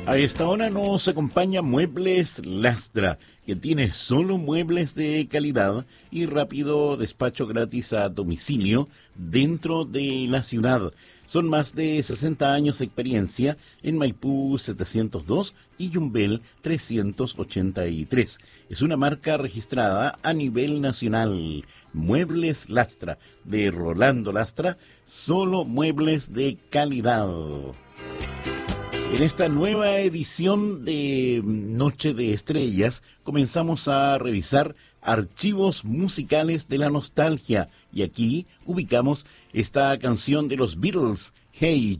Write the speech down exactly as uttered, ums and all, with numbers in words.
A esta hora nos acompaña Muebles Lastra, que tiene solo muebles de calidad y rápido despacho gratis a domicilio dentro de la ciudad. Son más de sesenta años de experiencia en Maipú setecientos dos y Yumbel trescientos ochenta y tres. Es una marca registrada a nivel nacional. Muebles Lastra, de Rolando Lastra, solo muebles de calidad. En esta nueva edición de Noche de Estrellas comenzamos a revisar archivos musicales de la nostalgia y aquí ubicamos esta canción de los Beatles, Hey